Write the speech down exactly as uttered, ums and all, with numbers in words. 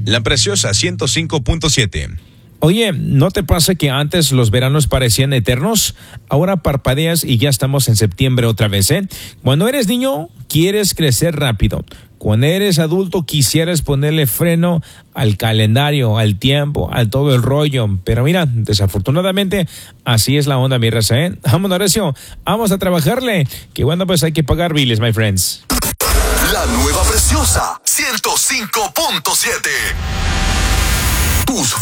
La Preciosa ciento cinco punto siete. Oye, ¿no te pasa que antes los veranos parecían eternos? Ahora parpadeas y ya estamos en septiembre otra vez, ¿eh? Cuando eres niño, quieres crecer rápido. Cuando eres adulto, quisieras ponerle freno al calendario, al tiempo, al todo el rollo. Pero mira, desafortunadamente, así es la onda, mi raza, ¿eh? Vamos, Horacio, vamos a trabajarle. Que bueno, pues hay que pagar biles, my friends. La Nueva Preciosa ciento cinco punto siete. Tus